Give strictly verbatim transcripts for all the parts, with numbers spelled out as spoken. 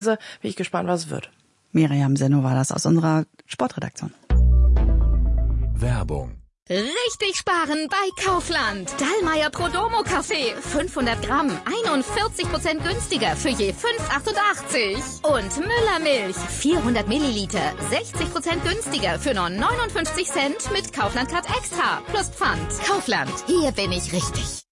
Bin ich gespannt, was es wird. Miriam Senno war das aus unserer Sportredaktion. Werbung. Richtig sparen bei Kaufland. Dallmayr Prodomo Kaffee. fünfhundert Gramm. einundvierzig Prozent günstiger für je fünf Euro achtundachtzig. Und Müller Milch. vierhundert Milliliter. sechzig Prozent günstiger für nur neunundfünfzig Cent mit Kaufland Card Extra. Plus Pfand. Kaufland. Hier bin ich richtig.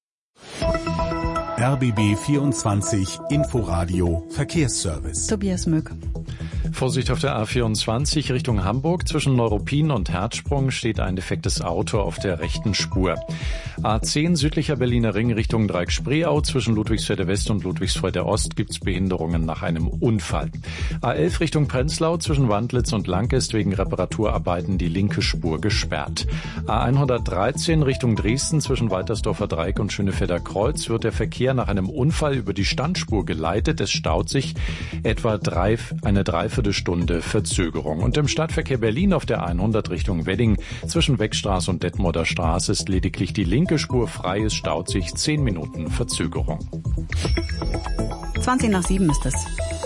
R B B vierundzwanzig Inforadio Verkehrsservice. Tobias Möck. Vorsicht auf der A vierundzwanzig Richtung Hamburg. Zwischen Neuruppin und Herzsprung steht ein defektes Auto auf der rechten Spur. A zehn südlicher Berliner Ring Richtung Dreieck-Spreeau. Zwischen Ludwigsfelde West und Ludwigsfelde Ost gibt es Behinderungen nach einem Unfall. A elf Richtung Prenzlau. Zwischen Wandlitz und Lang ist wegen Reparaturarbeiten die linke Spur gesperrt. A hundertdreizehn Richtung Dresden. Zwischen Waltersdorfer Dreieck und Schönefelder Kreuz wird der Verkehr nach einem Unfall über die Standspur geleitet. Es staut sich etwa drei, eine Dreiviertelstunde Verzögerung. Und im Stadtverkehr Berlin auf der hundert Richtung Wedding zwischen Weckstraße und Detmolder Straße ist lediglich die linke Spur frei. Es staut sich zehn Minuten Verzögerung. zwanzig nach sieben ist es.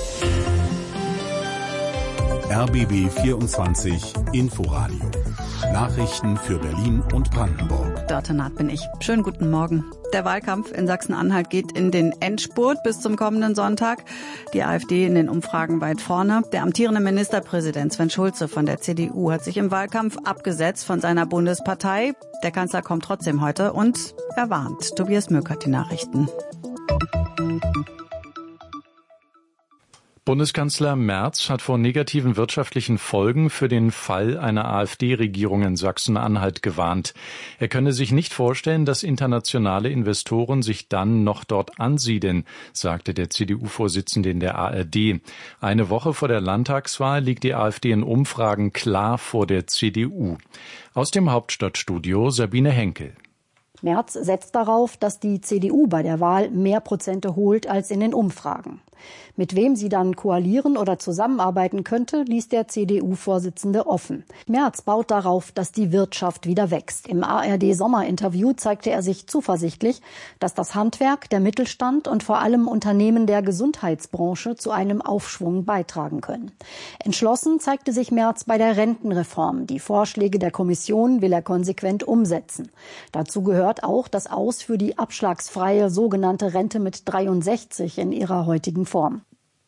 R B B vierundzwanzig Inforadio. Nachrichten für Berlin und Brandenburg. Dörte Naht bin ich. Schönen guten Morgen. Der Wahlkampf in Sachsen-Anhalt geht in den Endspurt bis zum kommenden Sonntag. Die AfD in den Umfragen weit vorne. Der amtierende Ministerpräsident Sven Schulze von der C D U hat sich im Wahlkampf abgesetzt von seiner Bundespartei. Der Kanzler kommt trotzdem heute und er warnt. Tobias Möck hat die Nachrichten. Bundeskanzler Merz hat vor negativen wirtschaftlichen Folgen für den Fall einer AfD-Regierung in Sachsen-Anhalt gewarnt. Er könne sich nicht vorstellen, dass internationale Investoren sich dann noch dort ansiedeln, sagte der C D U-Vorsitzende in der A R D. Eine Woche vor der Landtagswahl liegt die AfD in Umfragen klar vor der C D U. Aus dem Hauptstadtstudio Sabine Henkel. Merz setzt darauf, dass die C D U bei der Wahl mehr Prozente holt als in den Umfragen. Mit wem sie dann koalieren oder zusammenarbeiten könnte, ließ der C D U-Vorsitzende offen. Merz baut darauf, dass die Wirtschaft wieder wächst. Im A R D-Sommerinterview zeigte er sich zuversichtlich, dass das Handwerk, der Mittelstand und vor allem Unternehmen der Gesundheitsbranche zu einem Aufschwung beitragen können. Entschlossen zeigte sich Merz bei der Rentenreform. Die Vorschläge der Kommission will er konsequent umsetzen. Dazu gehört auch das Aus für die abschlagsfreie sogenannte Rente mit dreiundsechzig in ihrer heutigen Form.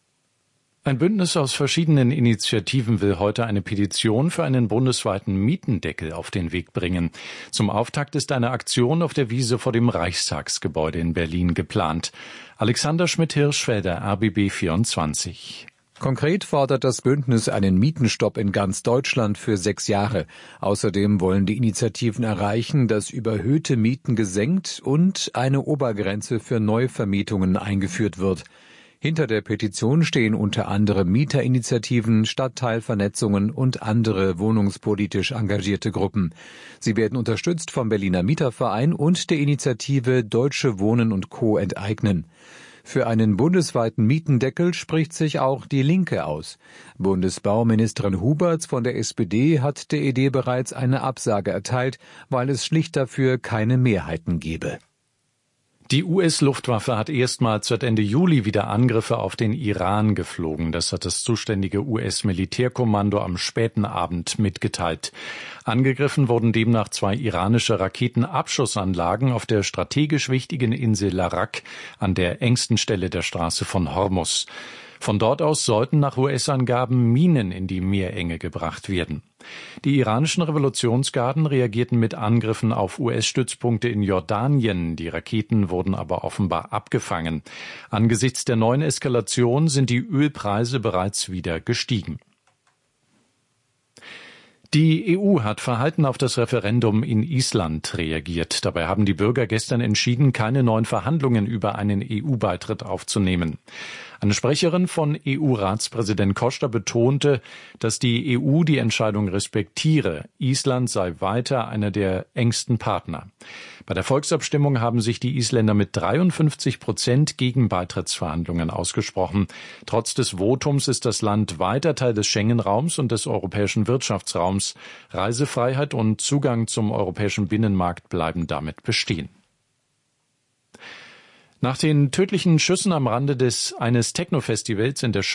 Ein Bündnis aus verschiedenen Initiativen will heute eine Petition für einen bundesweiten Mietendeckel auf den Weg bringen. Zum Auftakt ist eine Aktion auf der Wiese vor dem Reichstagsgebäude in Berlin geplant. Alexander Schmidt-Hirschfelder, R B B vierundzwanzig. Konkret fordert das Bündnis einen Mietenstopp in ganz Deutschland für sechs Jahre. Außerdem wollen die Initiativen erreichen, dass überhöhte Mieten gesenkt und eine Obergrenze für Neuvermietungen eingeführt wird. Hinter der Petition stehen unter anderem Mieterinitiativen, Stadtteilvernetzungen und andere wohnungspolitisch engagierte Gruppen. Sie werden unterstützt vom Berliner Mieterverein und der Initiative Deutsche Wohnen und Co. enteignen. Für einen bundesweiten Mietendeckel spricht sich auch die Linke aus. Bundesbauministerin Huberts von der S P D hat der Idee bereits eine Absage erteilt, weil es schlicht dafür keine Mehrheiten gebe. Die U S-Luftwaffe hat erstmals seit Ende Juli wieder Angriffe auf den Iran geflogen. Das hat das zuständige U S-Militärkommando am späten Abend mitgeteilt. Angegriffen wurden demnach zwei iranische Raketenabschussanlagen auf der strategisch wichtigen Insel Larak an der engsten Stelle der Straße von Hormuz. Von dort aus sollten nach U S-Angaben Minen in die Meerenge gebracht werden. Die iranischen Revolutionsgarden reagierten mit Angriffen auf U S-Stützpunkte in Jordanien. Die Raketen wurden aber offenbar abgefangen. Angesichts der neuen Eskalation sind die Ölpreise bereits wieder gestiegen. Die E U hat verhalten auf das Referendum in Island reagiert. Dabei haben die Bürger gestern entschieden, keine neuen Verhandlungen über einen E U-Beitritt aufzunehmen. Eine Sprecherin von E U-Ratspräsident Costa betonte, dass die E U die Entscheidung respektiere. Island sei weiter einer der engsten Partner. Bei der Volksabstimmung haben sich die Isländer mit dreiundfünfzig Prozent gegen Beitrittsverhandlungen ausgesprochen. Trotz des Votums ist das Land weiter Teil des Schengen-Raums und des europäischen Wirtschaftsraums. Reisefreiheit und Zugang zum europäischen Binnenmarkt bleiben damit bestehen. Nach den tödlichen Schüssen am Rande des eines Techno-Festivals in der Schweiz